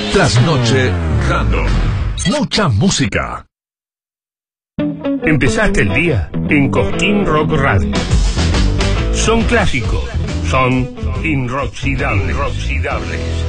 Trasnoche Random. Mucha música. Empezaste el día en Cosquín Rock Radio. Son clásicos, son inroxidables.